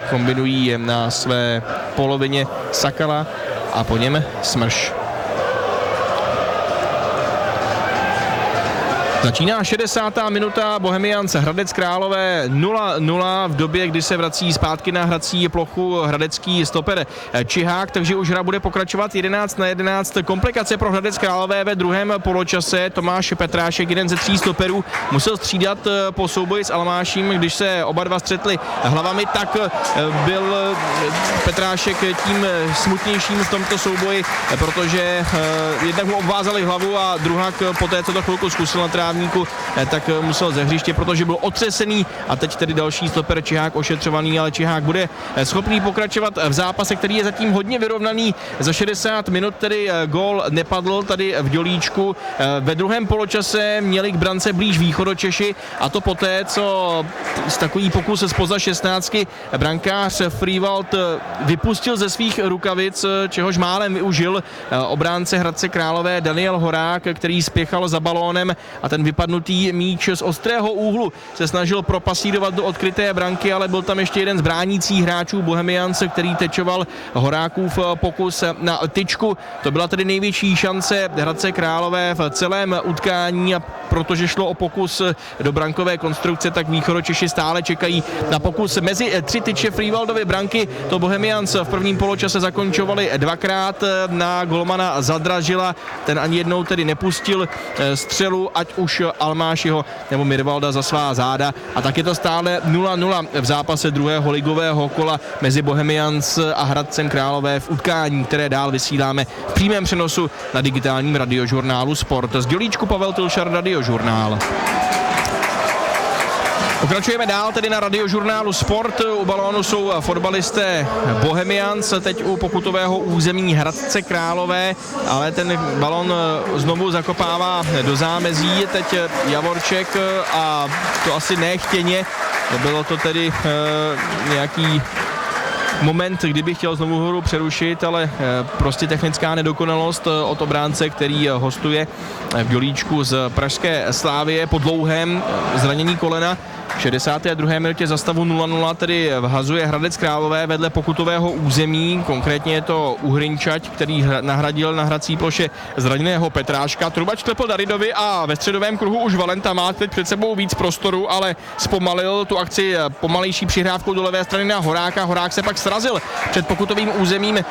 kombinují na své polovině Sakala a po něm Smrš. Začíná 60. minuta, Bohemians Hradec Králové 0-0 v době, kdy se vrací zpátky na hrací plochu hradecký stoper Čihák, takže už hra bude pokračovat 11-11. Komplikace pro Hradec Králové ve druhém poločase. Tomáš Petrášek, jeden ze 3 stoperů, musel střídat po souboji s Almáším, když se oba dva střetli hlavami, tak byl Petrášek tím smutnějším v tomto souboji, protože jednak mu obvázali hlavu a druhák poté, co to chvilku zkusil na trávníku, tak musel ze hřiště, protože byl otřesený a teď tedy další stoper Čihák ošetřovaný, ale Čihák bude schopný pokračovat v zápase, který je zatím hodně vyrovnaný. Za 60 minut tedy gól nepadl tady v Dělíčku. Ve druhém poločase měli k brance blíž Východočeši a to poté, co z takový pokus zpoza 16 brankář Frývald vypustil ze svých rukavic, čehož málem využil obránce Hradce Králové Daniel Horák, který spěchal za balónem a ten vypadnutý míč z ostrého úhlu se snažil propasírovat do odkryté branky, ale byl tam ještě jeden z bránících hráčů Bohemians, který tečoval Horákův pokus na tyčku. To byla tedy největší šance Hradce Králové v celém utkání a protože šlo o pokus do brankové konstrukce, tak Východočeši stále čekají na pokus mezi 3 tyče Frývaldovy branky. To Bohemians v prvním poločase zakončovali dvakrát na golmana Zadražila. Ten ani jednou tedy nepustil střelu, ať už Almášiho nebo Mirvalda za svá záda. A tak je to stále 0-0 v zápase druhého ligového kola mezi Bohemians a Hradcem Králové v utkání, které dál vysíláme v přímém přenosu na digitálním radiožurnálu Sport. Z Dělíčku Pavel Tilšar, Radiožurnál. Pokračujeme dál tedy na Radiožurnálu Sport. U balónu jsou fotbalisté Bohemians, teď u pokutového území Hradce Králové, ale ten balón znovu zakopává do zámezí. Teď Javorček a to asi nechtěně. Bylo to tedy nějaký moment, kdyby chtěl znovu hru přerušit, ale prostě technická nedokonalost od obránce, který hostuje v Dělíčku z pražské Slávie po dlouhém zranění kolena. V 62. minutě za stavu 0-0 tedy vhazuje Hradec Králové vedle pokutového území, konkrétně je to Uhrinčať, který nahradil na hrací ploše zraněného Petráška. Trubač klepl Daridovi a ve středovém kruhu už Valenta má teď před sebou víc prostoru, ale zpomalil tu akci pomalejší přihrávkou do levé strany na Horáka. Horák se pak srazil před pokutovým územím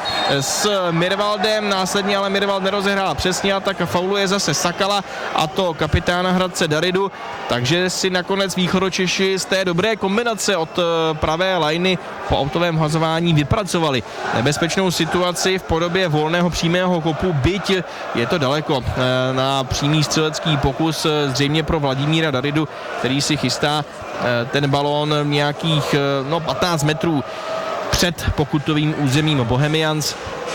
s Mirvaldem, následně ale Mirvald nerozehrál přesně a tak fauluje zase Sakala a to kapitána Hradce Daridu, takže si nakonec Východočeši z té dobré kombinace od pravé lajny po autovém hazování vypracovali nebezpečnou situaci v podobě volného přímého kopu, byť je to daleko na přímý střelecký pokus zřejmě pro Vladimíra Daridu, který si chystá ten balón nějakých 15 metrů před pokutovým územím Bohemians.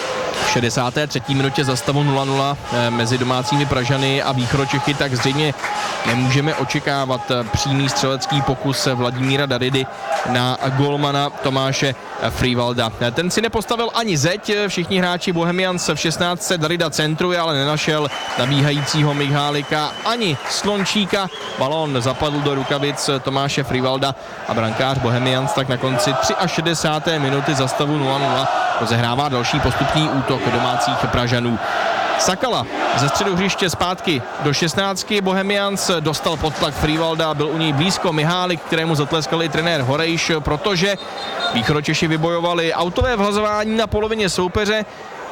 V 63. minutě za stavu 0-0 mezi domácími Pražany a Východočechy, tak zřejmě nemůžeme očekávat přímý střelecký pokus Vladimíra Daridy na golmana Tomáše Frývalda. Ten si nepostavil ani zeď, všichni hráči Bohemians v 16. Darida centruje, ale nenašel nabíhajícího Mihálika ani Slončíka. Balón zapadl do rukavic Tomáše Frývalda a brankář Bohemians tak na konci 63. minuty za stavu 0-0 rozehrává další postupný útok domácích Pražanů. Sakala ze středu hřiště zpátky do 16. Bohemians dostal pod tlak Frývalda, byl u něj blízko Mihálik, kterému zatleskali trenér Horejš, protože Východočeši vybojovali autové vhazování na polovině soupeře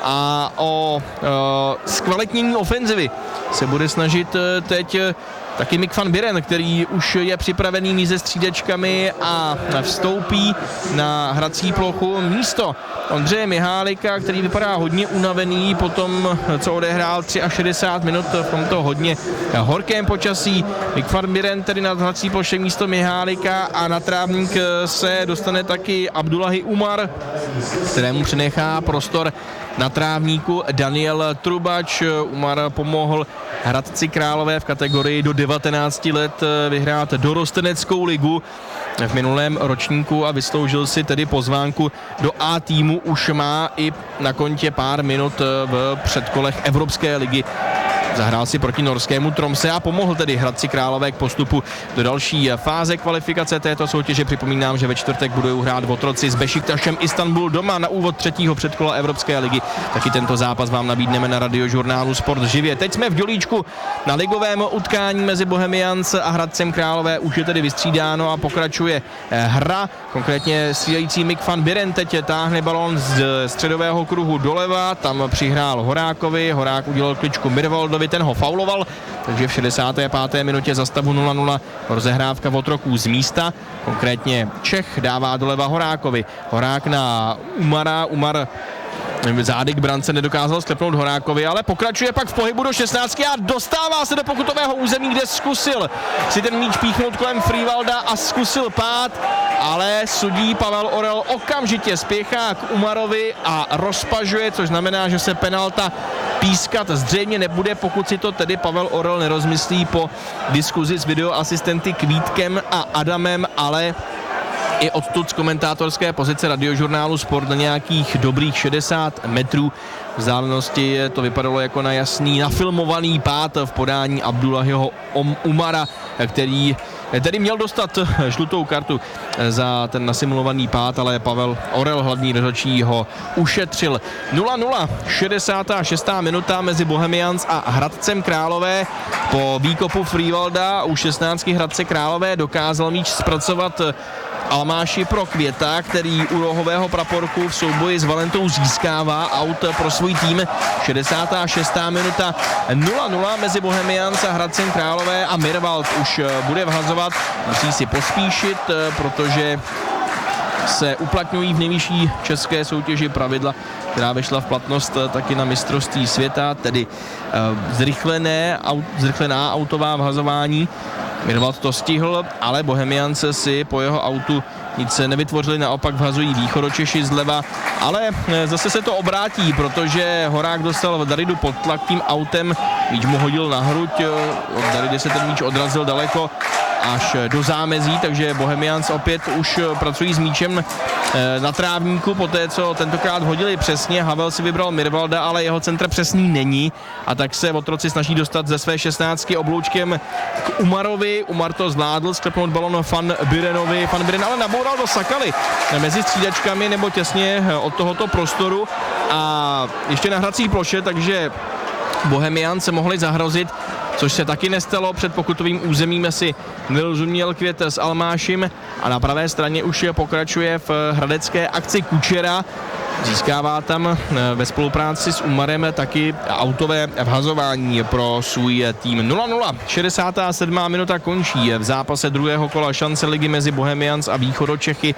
a o zkvalitnění ofenzivy se bude snažit teď taky Mick van Bieren, který už je připravený mít se střídačkami a vstoupí na hrací plochu místo Ondřeje Mihálika, který vypadá hodně unavený po tom, co odehrál 63 minut v tomto hodně horkém počasí. Mick van Bieren tedy na hrací ploše místo Mihálika a na trávník se dostane taky Abdullahi Umar, kterému přenechá prostor na trávníku Daniel Trubač. Umar pomohl Hradci Králové v kategorii do 19 let vyhrát dorosteneckou ligu v minulém ročníku a vysloužil si tedy pozvánku do A týmu. Už má i na kontě pár minut v předkolech Evropské ligy zahrál si proti norskému Tromse a pomohl tedy Hradci Králové k postupu do další fáze kvalifikace této soutěže. Připomínám, že ve čtvrtek budou hrát Otroci s Bešiktašem Istanbul doma na úvod třetího předkola Evropské ligy. Taky tento zápas vám nabídneme na Radiožurnálu Sport živě. Teď jsme v Dělíčku na ligovém utkání mezi Bohemians a Hradcem Králové. Už je tedy vystřídáno a pokračuje hra. Konkrétně střídající Mick van Biren teď táhne balón z středového kruhu doleva. Tam přihrál Horákovi. Horák udělal kličku Mirvaldovi, ten ho fauloval. Takže v 65. minutě za stavu 0-0 rozehrávka Otroků z místa. Konkrétně Čech dává doleva Horákovi. Horák na Umara. Umar zády k brance nedokázal sklepnout Horákovi, ale pokračuje pak v pohybu do 16 a dostává se do pokutového území, kde zkusil si ten míč píchnout kolem Frivalda a zkusil pád, ale sudí Pavel Orel okamžitě spěchá k Umarovi a rozpažuje, což znamená, že se penalta pískat zřejmě nebude, pokud si to tedy Pavel Orel nerozmyslí po diskuzi s videoasistenty Kvítkem a Adamem, ale i odtud z komentátorské pozice Radiožurnálu Sport na nějakých dobrých 60 metrů vzdálenosti to vypadalo jako na jasný, nafilmovaný pád v podání Abdullahiho Umara, který tedy měl dostat žlutou kartu za ten nasimulovaný pád, ale Pavel Orel, hlavní rozhodčí, ho ušetřil. 0-0, 66. minuta mezi Bohemians a Hradcem Králové. Po výkopu Frivalda u 16 Hradce Králové dokázal míč zpracovat Almáši pro Květa, který u rohového praporku v souboji s Valentou získává aut pro svůj tým. 66. minuta, 0-0 mezi Bohemians a Hradcem Králové a Mirvald už bude vhazovat. Musí si pospíšit, protože se uplatňují v nejvyšší české soutěži pravidla, která vešla v platnost taky na mistrovství světa, tedy zrychlená autová vhazování. Mirvald to stihl, ale Bohemians si po jeho autu nic nevytvořili, naopak vhazují Východočeši zleva, ale zase se to obrátí, protože Horák dostal v Daridu pod tlak tím autem, míč mu hodil na hruď, od Daridy se ten míč odrazil daleko až do zámezí, takže Bohemians opět už pracují s míčem na trávníku, poté co tentokrát hodili přesně. Havel si vybral Mirvalda, ale jeho centr přesný není a tak se Otroci snaží dostat ze své 16 obloučkem k Umarovi. Umar to zvládl, sklepnout balon Van Birenovi. Van Biren ale naboural do Sakaly mezi střídačkami nebo těsně od tohoto prostoru a ještě na hrací ploše, takže Bohemians se mohli zahrozit, což se taky nestalo. Před pokutovým územím si nerozuměl Květ s Almášem a na pravé straně už pokračuje v hradecké akci Kučera. Získává tam ve spolupráci s Umarem taky autové vhazování pro svůj tým. 0-0, 67. minuta končí v zápase druhého kola šance ligy mezi Bohemians a Východočechy,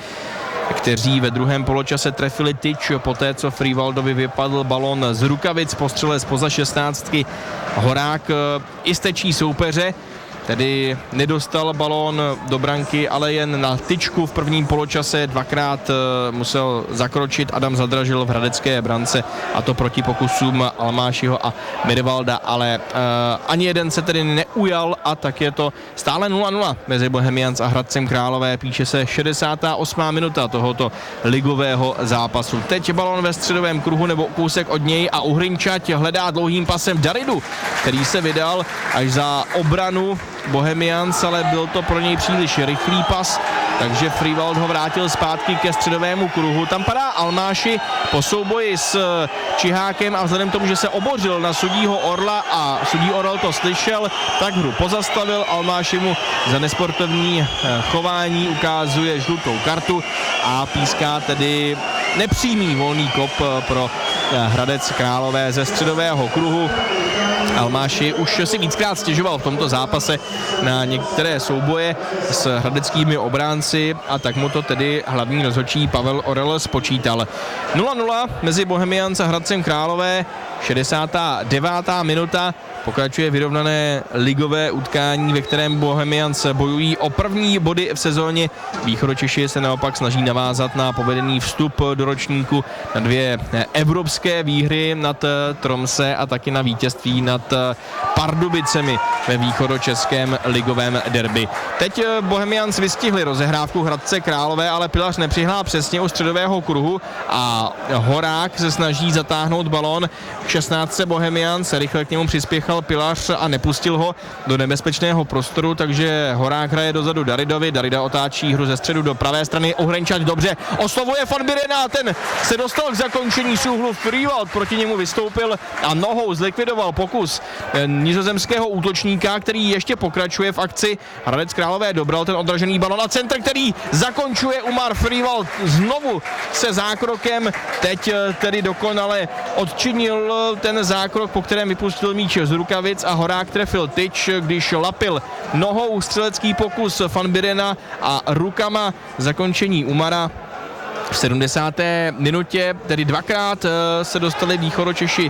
kteří ve druhém poločase trefili tyč, poté co Frivaldovi vypadl balon z rukavic po střele zpoza 16. Horák i stečí soupeře, tedy nedostal balón do branky, ale jen na tyčku v prvním poločase. Dvakrát musel zakročit Adam Zadražil v hradecké brance, a to proti pokusům Almášiho a Mirvalda, ale ani jeden se tedy neujal a tak je to stále 0-0 mezi Bohemians a Hradcem Králové. Píše se 68. minuta tohoto ligového zápasu. Teď balón ve středovém kruhu nebo kousek od něj a Uhrinčať hledá dlouhým pasem Daridu, který se vydal až za obranu Bohemians, ale byl to pro něj příliš rychlý pas, takže Frivald ho vrátil zpátky ke středovému kruhu. Tam padá Almáši po souboji s Čihákem a vzhledem k tomu, že se obořil na sudího Orla a sudí Orel to slyšel, tak hru pozastavil. Almáši mu za nesportovní chování ukazuje žlutou kartu a píská tedy nepřímý volný kop pro Hradec Králové ze středového kruhu. Almáši už si víckrát stěžoval v tomto zápase na některé souboje s hradeckými obránci a tak mu to tedy hlavní rozhodčí Pavel Orel spočítal. 0-0 mezi Bohemians a Hradcem Králové, 69. minuta. Pokračuje vyrovnané ligové utkání, ve kterém Bohemians bojují o první body v sezóně. Východočeši se naopak snaží navázat na povedený vstup do ročníku, na 2 evropské výhry nad Tromse a taky na vítězství nad nad Pardubicemi ve východočeském ligovém derby. Teď Bohemians vystihli rozehrávku Hradce Králové, ale Pilař nepřihlá přesně u středového kruhu a Horák se snaží zatáhnout balón k 16. Bohemians, rychle k němu přispěchal Pilař a nepustil ho do nebezpečného prostoru, takže Horák hraje dozadu Daridovi, Darida otáčí hru ze středu do pravé strany, Uhrenčať dobře oslovuje Van Birena, ten se dostal k zakončení z úhlu, Frývald proti němu vystoupil a nohou zlikvidoval pokus nizozemského útočníka, který ještě pokračuje v akci. Hradec Králové dobral ten odražený balon a centr, který zakončuje Umar Frývald znovu se zákrokem, teď tedy dokonale odčinil ten zákrok, po kterém vypustil míč z rukavic a Horák trefil tyč, když lapil nohou střelecký pokus Van Birena a rukama zakončení Umara. V 70. minutě, tedy dvakrát se dostali východočeši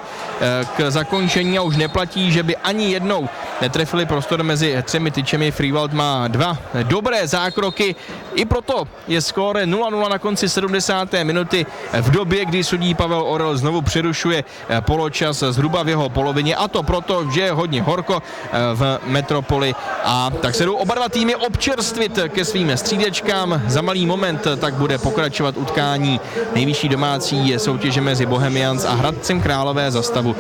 k zakončení a už neplatí, že by ani jednou netrefili prostor mezi třemi tyčemi. Frývald má dva dobré zákroky, i proto je skóre 0-0 na konci 70. minuty v době, kdy sudí Pavel Orel znovu přerušuje poločas zhruba v jeho polovině, a to proto, že je hodně horko v metropoli, a tak se jdou oba dva týmy občerstvit ke svým střídečkám. Za malý moment tak bude pokračovat utkání nejvyšší domácí soutěže mezi Bohemians a Hradcem Králové za stavu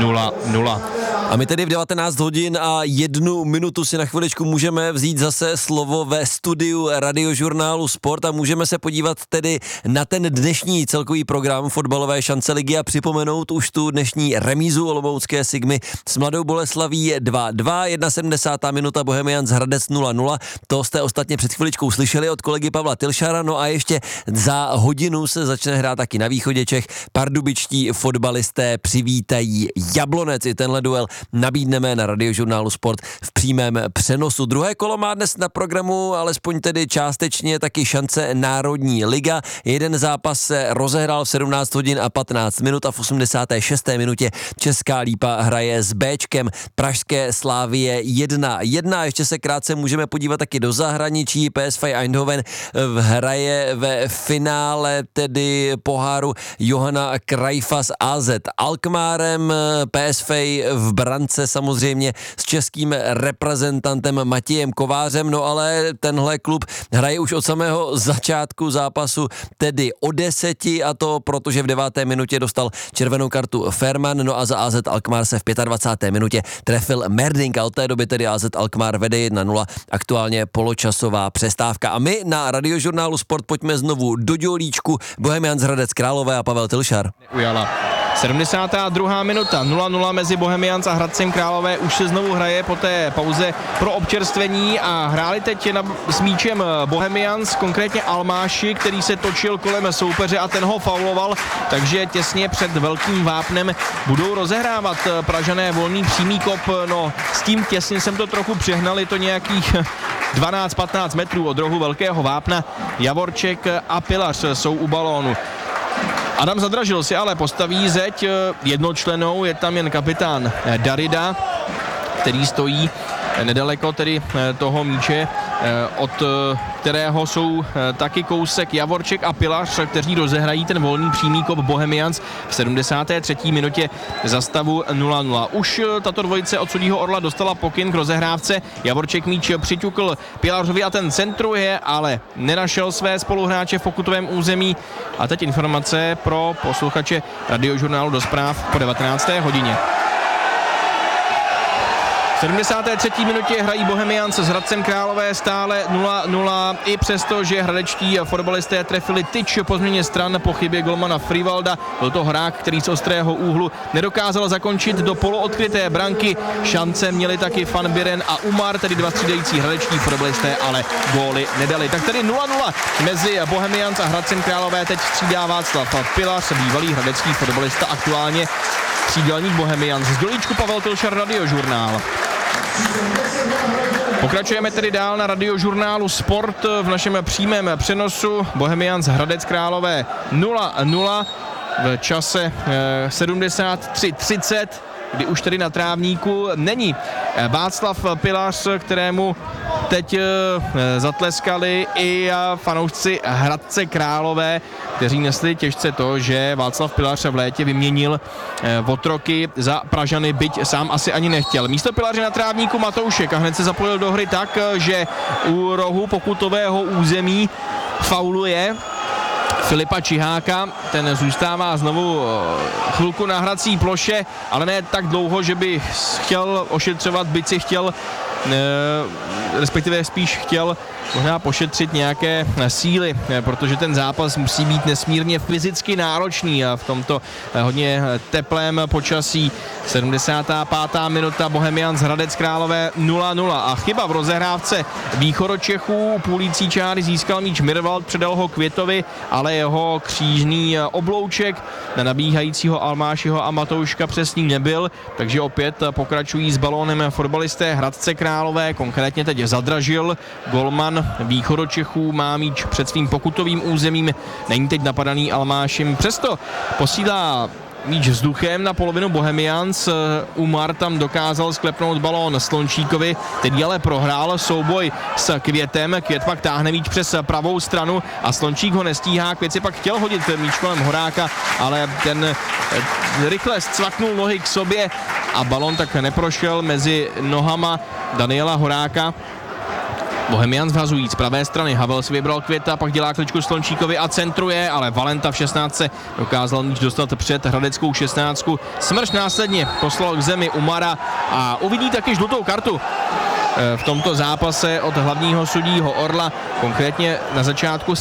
0-0. A my tedy v 19 hodin a 1 minutu si na chviličku můžeme vzít zase slovo ve studiu Radiožurnálu Sport a můžeme se podívat tedy na ten dnešní celkový program fotbalové šance ligy a připomenout už tu dnešní remízu olomoucké Sigmy s Mladou Boleslaví 2-2, 71. minuta Bohemians Hradec 0-0. To jste ostatně před chviličkou slyšeli od kolegy Pavla Tilšara. No a ještě za hodinu se začne hrát taky na východě Čech. Pardubičtí fotbalisté přivítají Jablonec. I tenhle duel nabídneme na Radiožurnálu Sport v přímém přenosu. Druhé kolo má dnes na programu alespoň tedy částečně taky šance Národní liga. Jeden zápas se rozehrál v 17 hodin a 15 minut a v 86. minutě Česká Lípa hraje s Béčkem pražské Slávie 1-1. Ještě se krátce můžeme podívat taky do zahraničí. PSV Eindhoven hraje ve finále tedy poháru Johana Cruyffa s AZ Alkmaarem. PSV v brance samozřejmě s českým reprezentantem Matějem Kovářem, no ale tenhle klub hraje už od samého začátku zápasu, tedy o 10, a to protože v 9. minutě dostal červenou kartu Ferman, no a za AZ Alkmaar se v 25. minutě trefil Merdink a od té doby tedy AZ Alkmaar vede 1-0, aktuálně poločasová přestávka. A my na Radiožurnálu Sport pojďme znovu do dělíčku. Bohemians Hradec Králové a Pavel Tilšar. Ujala. 72. minuta, 0-0 mezi Bohemians a Hradcem Králové, už se znovu hraje po té pauze pro občerstvení a hráli teď s míčem Bohemians, konkrétně Almáši, který se točil kolem soupeře a ten ho fauloval, takže těsně před velkým vápnem budou rozehrávat Pražané volný přímý kop. No, s tím těsně jsem to trochu přehnal, je to nějakých 12-15 metrů od rohu velkého vápna. Javorček a Pilař jsou u balónu. Adam Zadražil si ale postaví zeď jednočlennou, je tam jen kapitán Darida, který stojí nedaleko tedy toho míče, od kterého jsou taky kousek Javorček a Pilař, kteří rozehrají ten volný přímý kop Bohemians v 73. minutě za stavu 0-0. Už tato dvojice od sudího Orla dostala pokyn k rozehrávce. Javorček míč přiťukl Pilařovi a ten centruje, ale nenašel své spoluhráče v pokutovém území. A teď informace pro posluchače Radiožurnálu do zpráv po 19. hodině. V 73. minutě hrají Bohemians s Hradcem Králové stále 0-0, i přesto, že hradečtí fotbalisté trefili tyč po změně stran po chybě golmana Frývalda. Byl to hrák, který z ostrého úhlu nedokázal zakončit do poloodkryté branky. Šance měli taky Van Biren a Umar, tedy dva střídající hradečtí fotbalisté, ale góly nedali. Tak tedy 0-0 mezi Bohemians a Hradcem Králové, teď střídá Václav Pilař, bývalý hradecký fotbalista, aktuálně křídelník Bohemians. Z Dolíčku Pavel Tilšar, Radiožurnál. Pokračujeme tedy dál na Radiožurnálu Sport v našem přímém přenosu. Bohemians Hradec Králové 0-0 v čase 73:30, kdy už tedy na trávníku není Václav Pilař, kterému teď zatleskali i fanoušci Hradce Králové, kteří nesli těžce to, že Václav Pilař v létě vyměnil otroky za Pražany, byť sám asi ani nechtěl. Místo Pilaře na trávníku Matoušek a hned se zapojil do hry tak, že u rohu pokutového území fauluje Filipa Čiháka, ten zůstává znovu chvilku na hrací ploše, ale ne tak dlouho, že by chtěl ošetřovat, byť si chtěl, respektive spíš chtěl možná pošetřit nějaké síly, protože ten zápas musí být nesmírně fyzicky náročný a v tomto hodně teplém počasí. 75. minuta, Bohemians Hradec Králové 0-0 a chyba v rozehrávce Východočechů. Půlící čáry získal míč Mirvald, předal ho Květovi, ale jeho křížný oblouček na nabíhajícího Almášiho a Matouška přesný nebyl, takže opět pokračují s balónem fotbalisté Hradce Králové, konkrétně teď Zadražil, golman Východočechů má míč před svým pokutovým územím, není teď napadaný Almášem, přesto posílá míč vzduchem na polovinu Bohemians. Umar tam dokázal sklepnout balón Slončíkovi, teď ale prohrál souboj s Květem. Květ pak táhne míč přes pravou stranu a Slončík ho nestíhá. Květ si pak chtěl hodit míč kolem Horáka, ale ten rychle zcvaknul nohy k sobě a balón tak neprošel mezi nohama Daniela Horáka. Bohemians vhazují z pravé strany, Havel si vybral Květa, pak dělá kličku Slončíkovi a centruje, ale Valenta v 16. dokázal míč dostat před hradeckou 16. Smrš následně poslal k zemi Umara a uvidí taky žlutou kartu v tomto zápase od hlavního sudího Orla, konkrétně na začátku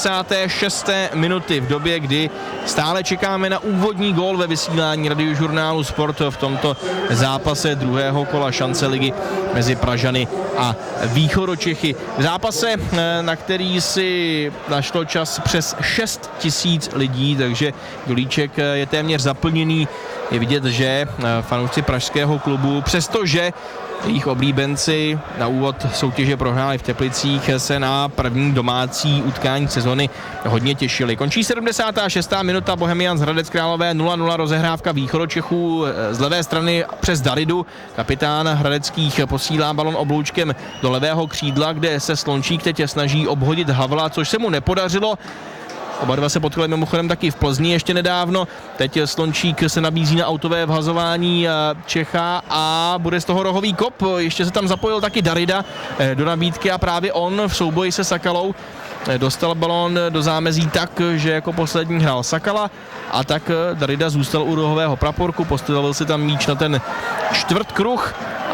76. minuty v době, kdy stále čekáme na úvodní gól ve vysílání Radiožurnálu Sport v tomto zápase druhého kola šance ligy mezi Pražany a Východočechy. V zápase, na který si našlo čas přes 6 000 lidí, takže dolíček je téměř zaplněný. Je vidět, že fanoušci pražského klubu, přestože jejich oblíbenci na úvod soutěže prohráli v Teplicích, se na první domácí utkání sezony hodně těšili. Končí 76. minuta, Bohemians Hradec Králové 0-0, rozehrávka Východočechů z levé strany přes Daridu. Kapitán hradeckých posílá balon obloučkem do levého křídla, kde se Slončík teď snaží obhodit Havla, což se mu nepodařilo. Oba dva se potkali mimochodem taky v Plzni ještě nedávno. Teď Slončík se nabízí na autové vhazování Čecha a bude z toho rohový kop. Ještě se tam zapojil taky Darida do nabídky a právě on v souboji se Sakalou dostal balón do zámezí tak, že jako poslední hrál Sakala a tak Darida zůstal u rohového praporku, postavil si tam míč na ten čtvrtkruh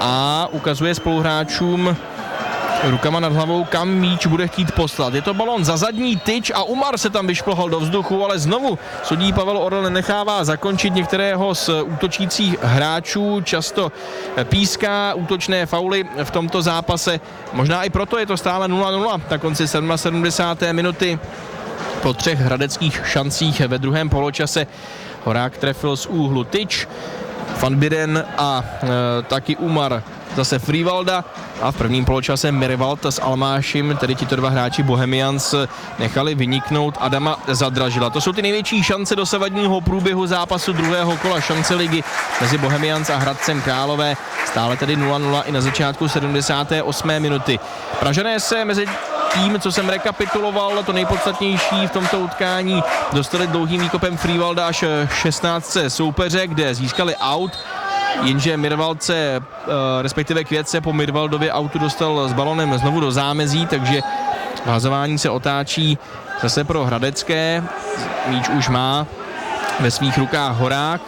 a ukazuje spoluhráčům rukama nad hlavou, kam míč bude chtít poslat. Je to balón za zadní tyč a Umar se tam vyšplhal do vzduchu, ale znovu sudí Pavel Orel nenechává zakončit některého z útočících hráčů, často píská útočné fauly v tomto zápase. Možná i proto je to stále 0-0 na konci 77. minuty. Po 3 hradeckých šancích ve druhém poločase Horák trefil z úhlu tyč, Van Biren a taky Umar zase Frivalda a v prvním poločase Mirvald s Almášem, tedy tito dva hráči Bohemians, nechali vyniknout Adama Zadražila. To jsou ty největší šance dosavadního průběhu zápasu druhého kola šance ligy mezi Bohemians a Hradcem Králové. Stále tedy 0-0 i na začátku 78. minuty. Pražané se mezi tím, co jsem rekapituloval, to nejpodstatnější v tomto utkání, dostali dlouhým výkopem Frivalda až 16. soupeře, kde získali aut, jenže Mirvald se, respektive Květ se po Mirvaldově autu dostal s balonem znovu do zámezí, takže vhazování se otáčí zase pro hradecké. Míč už má ve svých rukách Horák,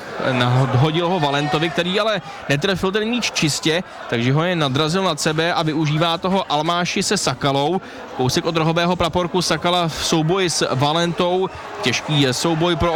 hodil ho Valentovi, který ale netrefil ten míč čistě, takže ho je nadrazil nad sebe a využívá toho Almáši se Sakalou. Kousek od rohového praporku, Sakala v souboji s Valentou. Těžký souboj pro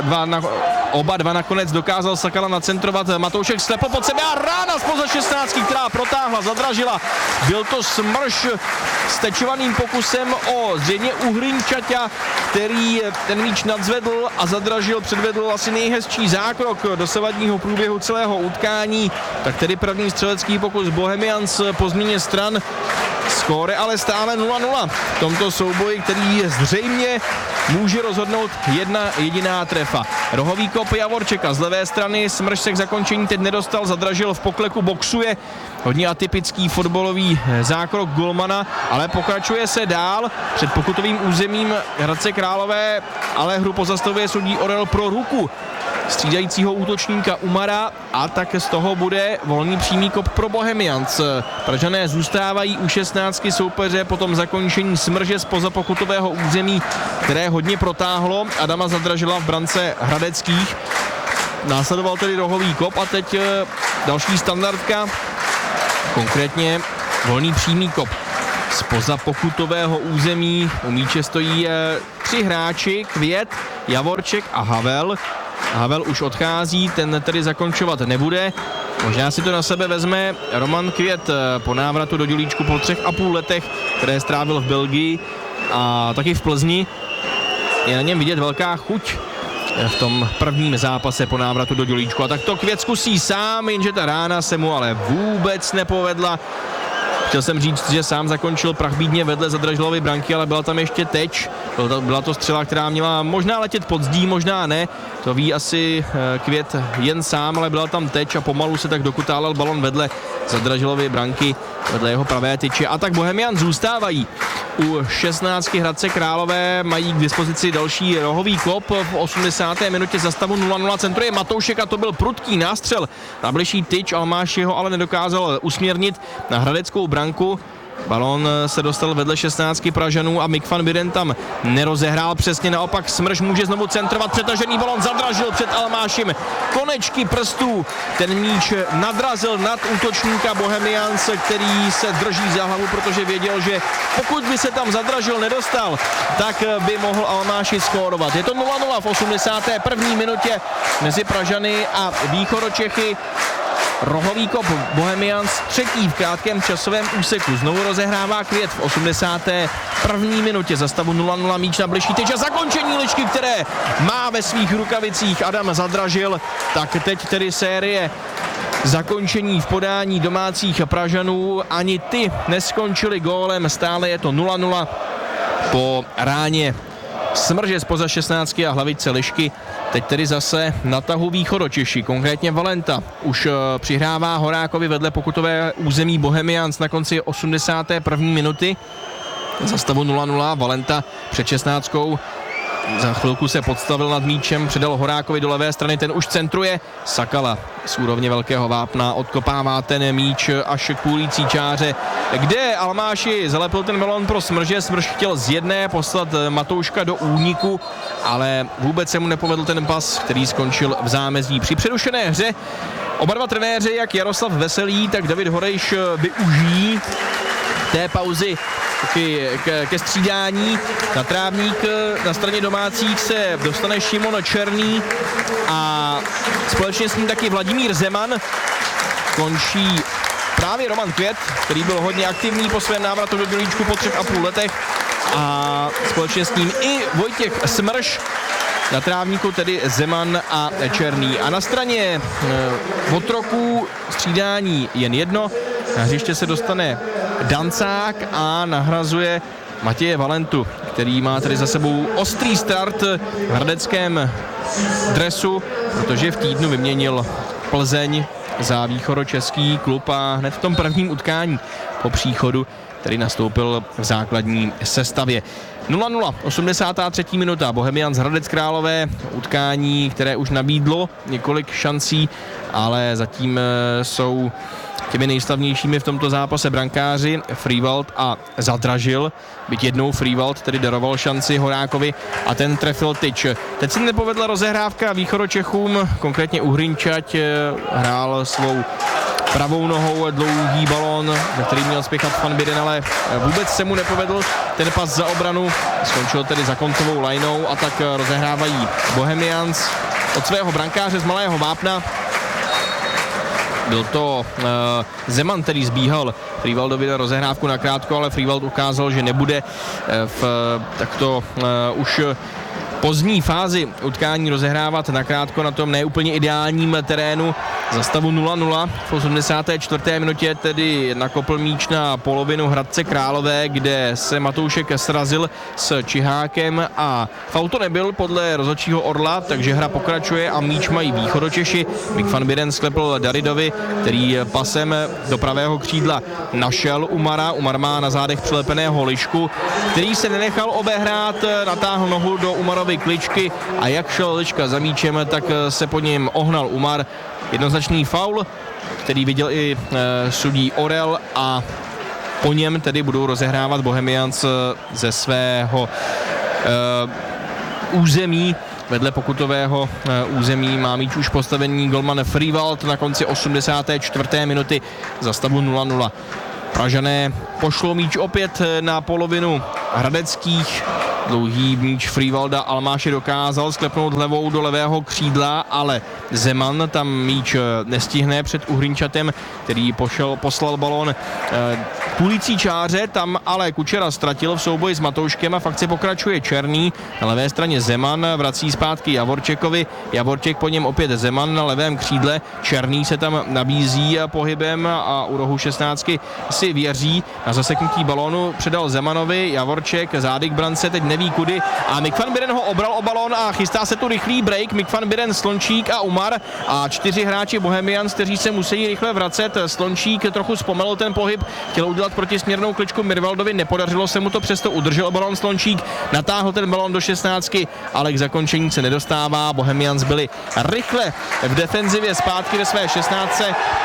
oba dva nakonec dokázal Sakala nacentrovat. Matoušek slepl pod sebe a rána zpoza 16, která protáhla Zadražila. Byl to Smrš s tečovaným pokusem o zřejmě Uhrinčaťa, který ten míč nadzvedl a Zadražil předvedl asi nejhezčí zákrok dosavadního průběhu celého utkání. Tak tedy první střelecký pokus Bohemians po změně stran. Skóre ale stále 0-0 v tomto souboji, který zřejmě může rozhodnout jedna jediná trefa. Rohový kop Javorčeka z levé strany, Smrš se k zakončení teď nedostal, zadražil v pokleku, boxuje. Hodně atypický fotbalový zákrok golmana, ale pokračuje se dál před pokutovým územím Hradce Králové, ale hru pozastavuje soudí Orel pro ruku střídajícího útočníka Umara a tak z toho bude volný přímý kop pro Bohemians. Pražané zůstávají u 16 soupeře po tom zakončení Smrže zpoza pokutového území, které hodně protáhlo Adama Zadražila v brance hradeckých. Následoval tedy rohový kop a teď další standardka, konkrétně volný přímý kop zpoza pokutového území. U míče stojí 3 hráči, Květ, Javorček a Havel. Havel už odchází, ten tedy zakončovat nebude. Možná si to na sebe vezme Roman Květ po návratu do Dělíčku po 3,5 letech, které strávil v Belgii a taky v Plzni. Je na něm vidět velká chuť v tom prvním zápase po návratu do Dělíčku. A tak to Květ zkusí sám, jenže ta rána se mu ale vůbec nepovedla. Chtěl jsem říct, že sám zakončil prachbídně vedle Zadražilovy branky, ale byla tam ještě teč. Byla to střela, která měla možná letět pod zdí, možná ne. To ví asi Květ jen sám, ale byla tam teč a pomalu se tak dokutálel balon vedle Zadražilovy branky, vedle jeho pravé tyče. A tak Bohemians zůstávají u 16 Hradce Králové, mají k dispozici další rohový kop v 80. minutě za stavu 0-0. Centruje Matoušek a to byl prudký nástřel na bližší tyč, Almáši ho ale nedokázal usměrnit na hradeckou branku. Balón se dostal vedle 16 Pražanů a Mick van Buren tam nerozehrál, přesně naopak Smrš může znovu centrovat, přetažený balón Zadražil před Almášem, konečky prstů, ten míč nadrazil nad útočníka Bohemians, který se drží za hlavu, protože věděl, že pokud by se tam Zadražil nedostal, tak by mohl Almáši skórovat. Je to 0-0 v 81. minutě mezi Pražany a Východočechy. Rohový kop Bohemians, třetí v krátkém časovém úseku. Znovu rozehrává Květ v 81. minutě za stavu 0-0, míč na bližší tyč a zakončení ličky, které má ve svých rukavicích Adam Zadražil. Tak teď tedy série zakončení v podání domácích Pražanů. Ani ty neskončily gólem, stále je to 0-0 po ráně Smrže spoza 16 a hlavice lišky. Teď tedy zase na tahu Východočeši, konkrétně Valenta. Už přihrává Horákovi vedle pokutové území Bohemians na konci 81. minuty. Za stavu 0-0 Valenta před 16. Za chvilku se podstavil nad míčem, předal Horákovi do levé strany, ten už centruje. Sakala z úrovně velkého vápna odkopává ten míč až k půlící čáře, kde Almáši zalepil ten balón pro Smrže. Smrž chtěl z jedné poslat Matouška do úniku, ale vůbec se mu nepovedl ten pas, který skončil v zámezí. Při přerušené hře oba dva trenéři, jak Jaroslav Veselý, tak David Horejš, využijí té pauzy ke střídání. Na trávník na straně domácích se dostane Šimon Černý a společně s ním taky Vladimír Zeman. Končí právě Roman Květ, který byl hodně aktivní po svém návratu do Dělíčku po 3,5 letech a společně s ním i Vojtěch Smrš. Na trávníku tedy Zeman a Černý. A na straně otroků střídání jen jedno. Na hřiště se dostane Dancák a nahrazuje Matěje Valentu, který má tedy za sebou ostrý start v hradeckém dresu, protože v týdnu vyměnil Plzeň za východočeský klub a hned v tom prvním utkání po příchodu který nastoupil v základní sestavě. 0-0, 83. minuta, Bohemians Hradec Králové, utkání, které už nabídlo několik šancí, ale zatím jsou těmi nejslavnějšími v tomto zápase brankáři Frývald a Zadražil. Byť jednou Frývald tedy daroval šanci Horákovi a ten trefil tyč. Teď se nepovedla rozehrávka Východočechům, konkrétně Uhrinčať hrál svou pravou nohou dlouhý balón, ve který měl spěchat Van Buren, ale vůbec se mu nepovedl ten pas za obranu. Skončil tedy za koncovou linou a tak rozehrávají Bohemians od svého brankáře z Malého Vápna. Byl to Zeman, který zbíhal Frývaldovi na rozehrávku nakrátko, ale Frývald ukázal, že nebude v takto už pozdní fázi utkání rozehrávat nakrátko na tom neúplně ideálním terénu za stavu 0-0. V 84. minutě tedy nakopl míč na polovinu Hradce Králové, kde se Matoušek srazil s Čihákem a faul to nebyl podle rozhodčího Orla, takže hra pokračuje a míč mají Východočeši. Mick van Buren sklepl Daridovi, který pasem do pravého křídla našel Umara. Umar má na zádech přilepeného Lišku, který se nenechal obehrát, natáhl nohu do Umarovy kličky a jak šel Liška za míčem, tak se po něm ohnal Umar. Jednoznačný faul, který viděl i sudí Orel a po něm tedy budou rozehrávat Bohemians ze svého území. Vedle pokutového území má míč už postavený golman Frývald na konci 84. minuty za stavu 0-0. Pražané pošlou míč opět na polovinu hradeckých. Dlouhý míč Frývalda Almáši dokázal sklepnout levou do levého křídla, ale Zeman tam míč nestihne před Uhrinčatem, který poslal balón k půlící čáře, tam ale Kučera ztratil v souboji s Matouškem a v akci pokračuje Černý. Na levé straně Zeman vrací zpátky Javorčekovi, Javorček po něm opět Zeman na levém křídle, Černý se tam nabízí pohybem a u rohu 16 si věří. Na zaseknutí balónu předal Zemanovi, Javorček zády k brance, teď neví kudy a Mick van Buren ho obral o balón a chystá se tu rychlý break. Mick van Buren, Slončík a Umar a 4 hráči Bohemians, kteří se musí rychle vracet. Slončík trochu zpomalil ten pohyb, chtěl udělat protisměrnou kličku Mirvaldovi, nepodařilo se mu to, přesto udržel balón Slončík, natáhl ten balón do 16, ale k zakončení se nedostává. Bohemians byli rychle v defenzivě zpátky ve své 16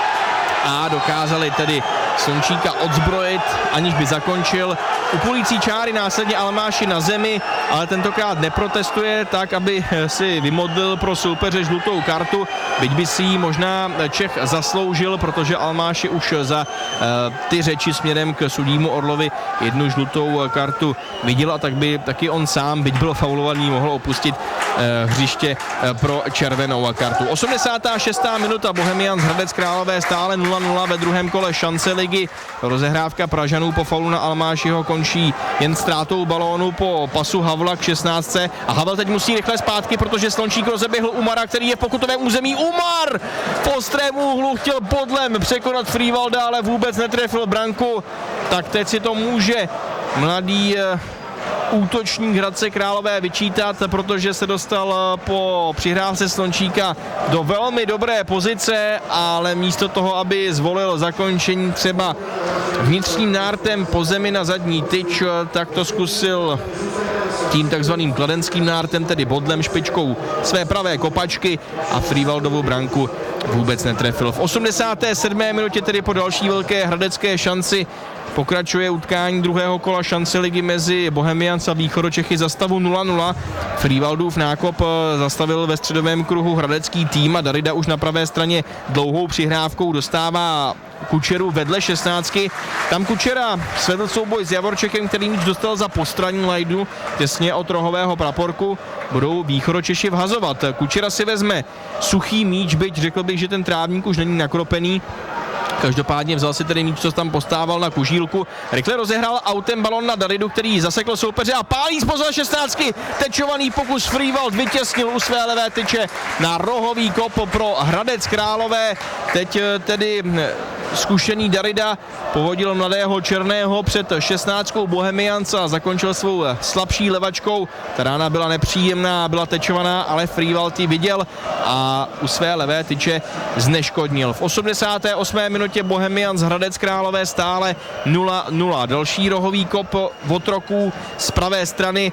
a dokázali tedy Slončíka odzbrojit, aniž by zakončil. U půlící čáry následně Almáši na zemi, ale tentokrát neprotestuje tak, aby si vymodlil pro soupeře žlutou kartu, byť by si ji možná Čech zasloužil, protože Almáši už za ty řeči směrem k sudímu Orlovi jednu žlutou kartu viděl a tak by taky on sám, byť byl faulovaný, mohl opustit hřiště pro červenou kartu. 86. minuta, Bohemians Hradec Králové stále 0-0 ve druhém kole šance ligy. Rozehrávka Pražanů po faulu na Almášiho končí jen ztrátou balónu po pasu Havla k 16. A Havel teď musí rychle zpátky, protože Slončík rozeběhl Umara, který je v pokutovém území. Umar v ostrém úhlu chtěl bodlem překonat Frývalda, ale vůbec netrefil branku. Tak teď si to může mladý útočník Hradce Králové vyčítat, protože se dostal po přihrávce Slončíka do velmi dobré pozice, ale místo toho, aby zvolil zakončení třeba vnitřním nártem po zemi na zadní tyč, tak to zkusil tím takzvaným kladenským nártem, tedy bodlem špičkou své pravé kopačky a Frývaldovu branku vůbec netrefil. V 87. minutě tedy po další velké hradecké šanci pokračuje utkání druhého kola šance ligy mezi Bohemians a Východočechy za stavu 0-0. Frývaldův nákop zastavil ve středovém kruhu hradecký tým a Darida už na pravé straně dlouhou přihrávkou dostává Kučeru vedle 16. Tam Kučera svedl souboj s Javorčekem, který míč dostal za postranní lajdu těsně od rohového praporku. Budou Východočeši vhazovat. Kučera si vezme suchý míč, byť řekl bych, že ten trávník už není nakropený. Každopádně vzal si tedy míč, co tam postával na kužílku. Rychle rozehrál autem balon na Daridu, který zasekl soupeře a pálí zpoza 16. Tečovaný pokus Frývald vytěsnil u své levé tyče na rohový kop pro Hradec Králové. Teď tedy zkušený Darida povodil mladého Černého před 16. Bohemians a zakončil svou slabší levačkou. Ta rána byla nepříjemná, byla tečovaná, ale Frývald ji viděl a u své levé tyče zneškodnil. V 88. minutě Bohemians Hradec Králové stále 0-0. Další rohový kop Otroků z pravé strany.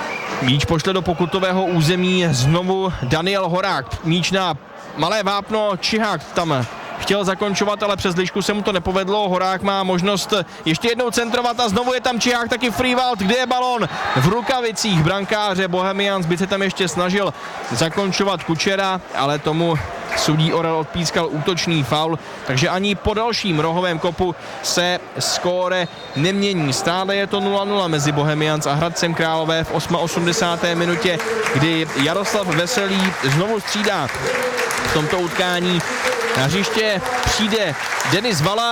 Míč pošle do pokutového území znovu Daniel Horák. Míč na malé vápno, Čihák tam chtěl zakončovat, ale přes Lišku se mu to nepovedlo. Horák má možnost ještě jednou centrovat a znovu je tam Čihák, taky Frývald, kde je balón v rukavicích brankáře Bohemians, by se tam ještě snažil zakončovat Kučera, ale tomu sudí Orel odpískal útočný faul, takže ani po dalším rohovém kopu se skóre nemění. Stále je to 0-0 mezi Bohemians a Hradcem Králové v 88. minutě, kdy Jaroslav Veselý znovu střídá v tomto utkání. Na hřiště přijde Denis Vala,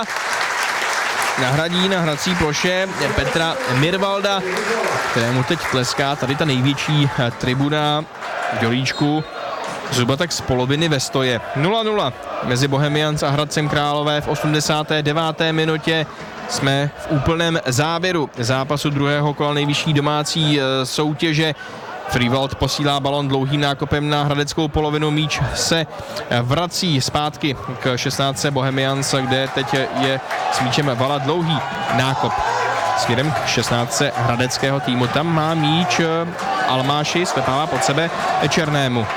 nahradí na hrací ploše Petra Mirvalda, kterému teď tleská tady ta největší tribuna v Dělíčku. zhruba tak z poloviny ve stoje. 0-0 mezi Bohemians a Hradcem Králové v 89. minutě. Jsme v úplném závěru zápasu druhého kola nejvyšší domácí soutěže. Frývald posílá balon dlouhým nákopem na hradeckou polovinu, míč se vrací zpátky k 16. Bohemians, kde teď je s míčem Vala dlouhý nákop směrem k 16. hradeckého týmu. Tam má míč Almáši, svepává pod sebe Černému.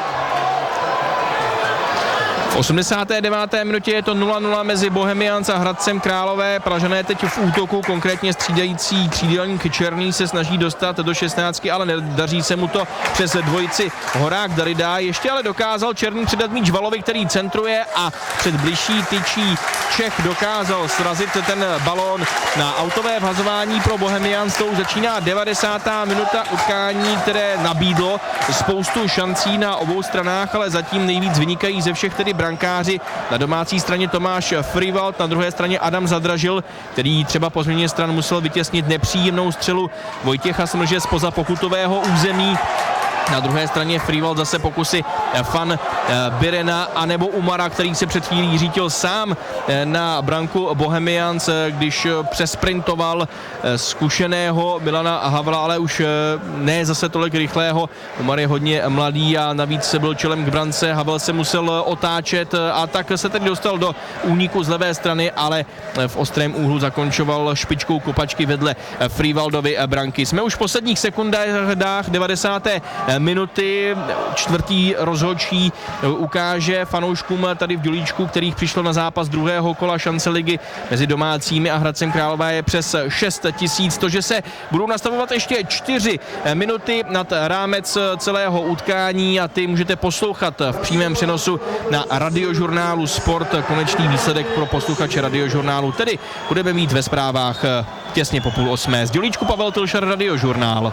V 89. minutě je to 0-0 mezi Bohemians a Hradcem Králové. Pražané teď v útoku, konkrétně střídající křídelník Černý se snaží dostat do 16, ale nedaří se mu to přes dvojici Horák Darida. Ještě ale dokázal Černý předat míč Valovi, který centruje a před bližší tyčí Čech dokázal srazit ten balón na autové vhazování pro Bohemians. To už začíná 90. minuta utkání, které nabídlo spoustu šancí na obou stranách, ale zatím nejvíc vynikají ze všech tedy brankáři. Na domácí straně Tomáš Frývald, na druhé straně Adam Zadražil, který třeba po změně stran musel vytěsnit nepříjemnou střelu Vojtěcha Smrže zpoza pokutového území. Na druhé straně Frývald zase pokusy Fan Birena anebo Umara, který se před chvílí řítil sám na branku Bohemians, když přesprintoval zkušeného Milana Havla, ale už ne zase tolik rychlého. Umar je hodně mladý a navíc se byl čelem k brance. Havel se musel otáčet a tak se tedy dostal do úniku z levé strany, ale v ostrém úhlu zakončoval špičkou kopačky vedle Frývaldovy branky. Jsme už v posledních sekundách 90. minuty. Čtvrtý rozhodčí ukáže fanouškům tady v Dělíčku, kterých přišlo na zápas druhého kola šance ligy mezi domácími a Hradcem Králové je přes 6 000. To, že se budou nastavovat ještě 4 minuty nad rámec celého utkání a ty můžete poslouchat v přímém přenosu na Radiožurnálu Sport. Konečný výsledek pro posluchače Radiožurnálu tedy budeme mít ve zprávách těsně po 7:30. Z Dělíčku Pavel Tilšar, Radiožurnál.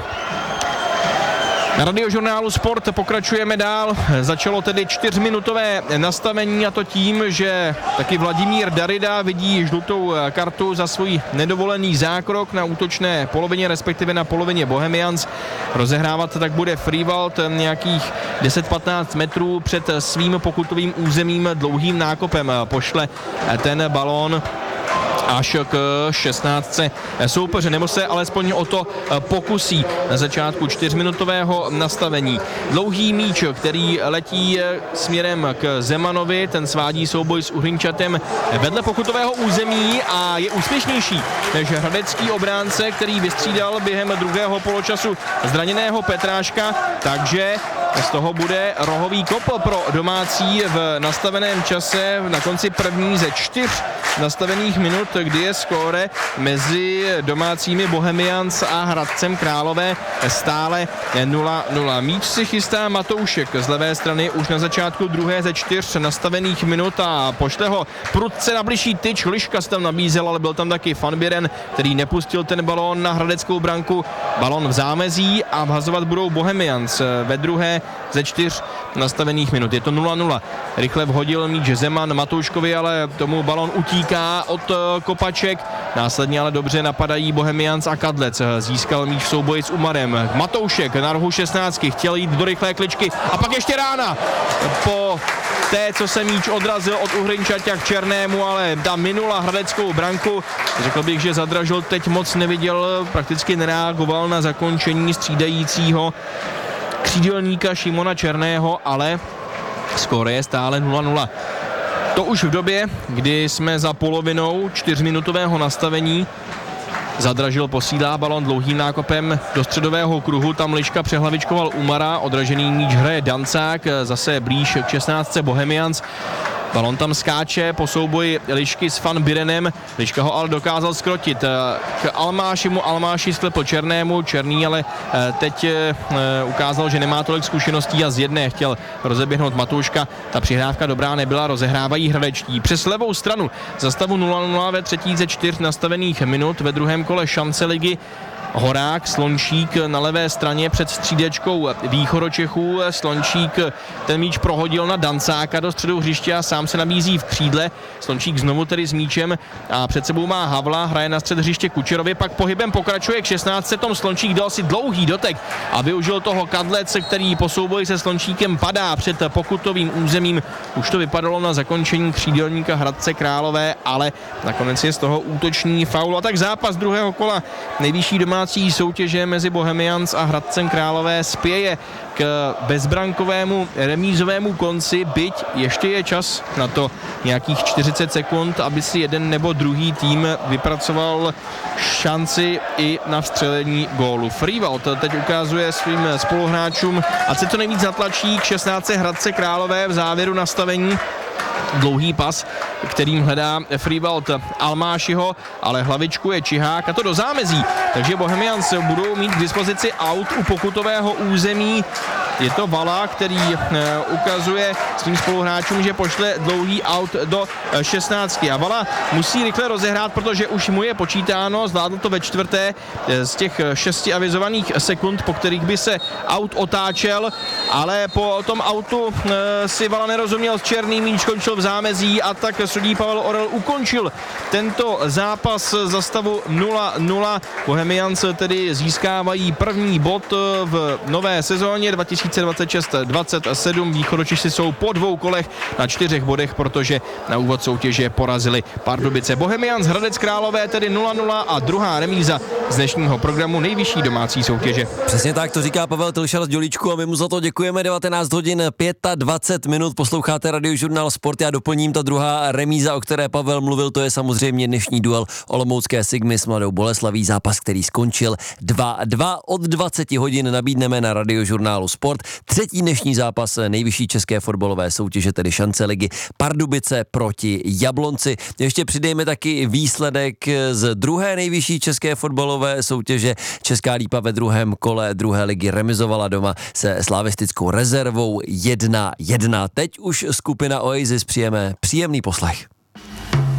Na Radiožurnálu Sport pokračujeme dál. Začalo tedy 4minutové nastavení a to tím, že taky Vladimír Darida vidí žlutou kartu za svůj nedovolený zákrok na útočné polovině, respektive na polovině Bohemians. Rozehrávat tak bude Frývald nějakých 10-15 metrů před svým pokutovým územím dlouhým nákopem. Pošle ten balón až k 16. soupeře, nebo se alespoň o to pokusí na začátku 4minutového nastavení. Dlouhý míč, který letí směrem k Zemanovi, ten svádí souboj s Uhrinčatem vedle pokutového území a je úspěšnější než hradecký obránce, který vystřídal během druhého poločasu zraněného Petráška, takže z toho bude rohový kop pro domácí v nastaveném čase na konci první ze 4 nastavených minut, kdy je skóre mezi domácími Bohemians a Hradcem Králové stále 0-0. Míč si chystá Matoušek z levé strany už na začátku druhé ze 4 nastavených minut a pošle ho prudce na bližší tyč. Liška se tam nabízel, ale byl tam taky Fan Biren, který nepustil ten balón na hradeckou branku. Balón v zámezí a vhazovat budou Bohemians ve druhé ze 4 nastavených minut. Je to 0-0. Rychle vhodil míč Zeman Matouškovi, ale tomu balón utíká od kopaček. Následně ale dobře napadají Bohemians a Kadlec. Získal míč v souboji s Umarem. Matoušek na rohu 16 chtěl jít do rychlé kličky a pak ještě rána po té, co se míč odrazil od Uhrinčaťa k Černému, ale ta minula hradeckou branku. Řekl bych, že Zadražil teď moc neviděl, prakticky nereagoval na zakončení střídajícího křídelníka Šimona Černého, ale skóre je stále 0-0. To už v době, kdy jsme za polovinou 4minutového nastavení. Zadražil posílá balon dlouhým nákopem do středového kruhu, tam Liška přehlavičkoval Umara, odražený míč hraje Dancák, zase blíž k 16. Bohemians. Balon tam skáče po souboji Lišky s Fan Birenem. Liška ho ale dokázal skrotit k Almášimu. Almáši sklepl Černému. Černý ale teď ukázal, že nemá tolik zkušeností a z jedné chtěl rozeběhnout Matouška. Ta přihrávka dobrá nebyla, rozehrávají hradečtí. Přes levou stranu za stavu 0-0 ve třetí ze 4 nastavených minut ve druhém kole šance ligy. Horák, Slončík na levé straně před střídačkou Východočechů. Slončík ten míč prohodil na Dancáka do středu hřiště a sám se nabízí v křídle. Slončík znovu tedy s míčem a před sebou má Havla, hraje na střed hřiště Kučerovi, pak pohybem pokračuje k 16. Tom Slončík dal si dlouhý dotek a využil toho Kadlec, který po souboji se Slončíkem padá před pokutovým územím. Už to vypadalo na zakončení křídelníka Hradce Králové, ale nakonec je z toho útoční faul. A tak zápas druhého kola nejvyšší domácí soutěže mezi Bohemians a Hradcem Králové spěje k bezbrankovému remízovému konci, byť ještě je čas na to nějakých 40 sekund, aby si jeden nebo druhý tým vypracoval šanci i na vstřelení gólu. Frývald teď ukazuje svým spoluhráčům, ať se to nejvíc zatlačí k 16. Hradce Králové v závěru nastavení. Dlouhý pas, kterým hledá Frývald Almášiho, ale hlavičku je Čihák a to do zámezí. Takže Bohemians budou mít k dispozici aut u pokutového území. Je to Vala, který ukazuje svým spoluhráčům, že pošle dlouhý aut do 16. A Vala musí rychle rozehrát, protože už mu je počítáno, zvládl to ve čtvrté z těch 6 avizovaných sekund, po kterých by se aut otáčel, ale po tom autu si Vala nerozuměl, černý míč končil v zámezí a tak sudí Pavel Orel ukončil tento zápas za stavu 0-0. Bohemians tedy získávají první bod v nové sezóně 2026-27. Východočeši jsou po 2 kolech na 4 bodech, protože na úvod soutěže porazili Pardubice. Bohemians Hradec Králové tedy 0-0 a druhá remíza z dnešního programu nejvyšší domácí soutěže. Přesně tak, to říká Pavel Tilšar z Dělíčku a my mu za to děkujeme. 19 hodin 25 minut, posloucháte Radiožurnál Sport. Já doplním, ta druhá remíza, o které Pavel mluvil, to je samozřejmě dnešní duel olomoucké Sigmy s Mladou Boleslaví, zápas, který skončil 2-2. Od 20 hodin nabídneme na Radiožurnálu Sport třetí dnešní zápas nejvyšší české fotbalové soutěže, tedy šance ligy Pardubice proti Jablonci. Ještě přidejme taky výsledek z druhé nejvyšší české fotbalové soutěže. Česká Lípa ve druhém kole druhé ligy remizovala doma se slavistickou rezervou 1-1. Teď už skupina Oasis přijeme příjemný poslech.